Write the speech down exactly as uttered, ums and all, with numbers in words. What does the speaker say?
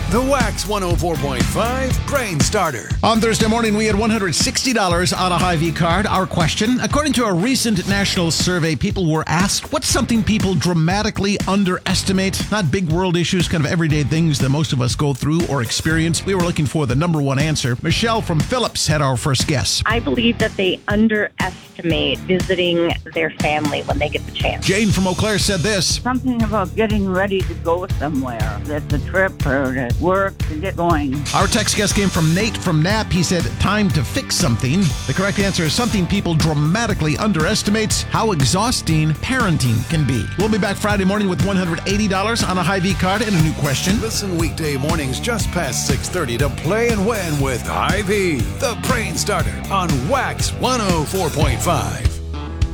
The Wax one oh four point five Brain Starter. On Thursday morning, we had one hundred sixty dollars on a Hy-Vee card. Our question, according to a recent national survey, people were asked, what's something people dramatically underestimate? Not big world issues, kind of everyday things that most of us go through or experience. We were looking for the number one answer. Michelle from Phillips had our first guess. I believe that they underestimate visiting their family when they get the chance. Jane from Eau Claire said this. Something about getting ready to go somewhere. That's a trip or to work to get going. Our text guess came from Nate from Knapp. He said, time to fix something. The correct answer is something people dramatically underestimate, how exhausting parenting can be. We'll be back Friday morning with one hundred eighty dollars on a Hy-Vee card and a new question. Listen weekday mornings just past six thirty to Play and Win with Hy-Vee, the Brain Starter on Wax one oh four point five.